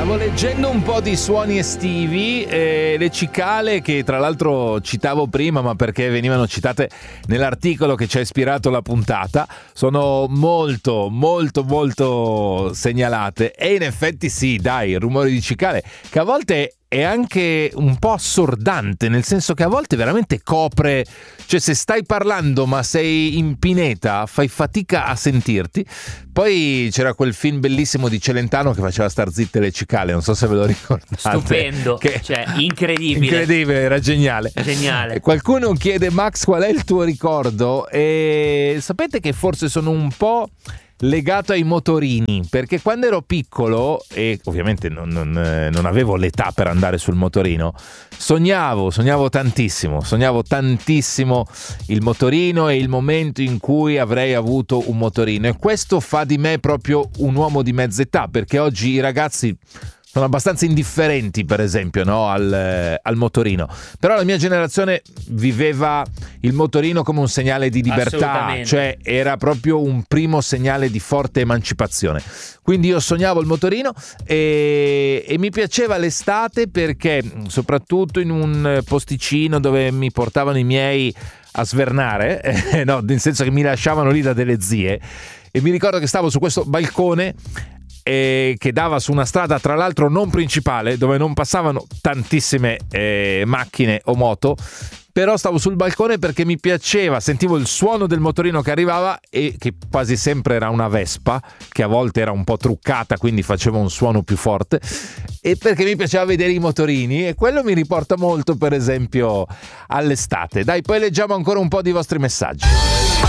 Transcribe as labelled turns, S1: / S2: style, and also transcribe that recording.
S1: Stavo leggendo un po' di suoni estivi, le cicale che tra l'altro citavo prima, ma perché venivano citate nell'articolo che ci ha ispirato la puntata, sono molto segnalate. E in effetti sì, dai, il rumore di cicale che a volte è anche un po' assordante, nel senso che a volte veramente copre, cioè se stai parlando ma sei in pineta fai fatica a sentirti. Poi c'era quel film bellissimo di Celentano che faceva star zitte le cicale, non so se ve lo ricordate.
S2: Stupendo, cioè
S1: incredibile, era geniale. Qualcuno chiede: Max, qual è il tuo ricordo? E sapete che forse sono un po' legato ai motorini, perché quando ero piccolo e ovviamente non avevo l'età per andare sul motorino, sognavo tantissimo il motorino e il momento in cui avrei avuto un motorino, e questo fa di me proprio un uomo di mezza età, perché oggi i ragazzi sono abbastanza indifferenti, per esempio, no? al motorino. Però la mia generazione viveva il motorino come un segnale di libertà, cioè era proprio un primo segnale di forte emancipazione. Quindi io sognavo il motorino e mi piaceva l'estate, perché soprattutto in un posticino dove mi portavano i miei a svernare, no, nel senso che mi lasciavano lì da delle zie, e mi ricordo che stavo su questo balcone che dava su una strada, tra l'altro non principale, dove non passavano tantissime macchine o moto, però stavo sul balcone perché mi piaceva, sentivo il suono del motorino che arrivava, e che quasi sempre era una Vespa, che a volte era un po' truccata, quindi faceva un suono più forte, e perché mi piaceva vedere i motorini, e quello mi riporta molto, per esempio, all'estate. Dai, poi leggiamo ancora un po' di vostri messaggi.